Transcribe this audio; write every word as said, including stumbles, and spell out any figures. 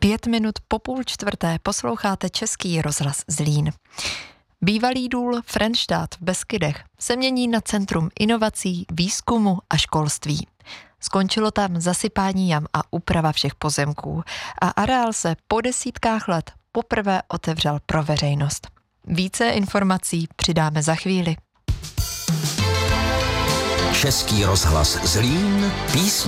Pět minut po půl čtvrté posloucháte Český rozhlas Zlín. Bývalý důl Frenštát v Beskydech se mění na centrum inovací, výzkumu a školství. Skončilo tam zasypání jam a úprava všech pozemků a areál se po desítkách let poprvé otevřel pro veřejnost. Více informací přidáme za chvíli. Český rozhlas Zlín, písně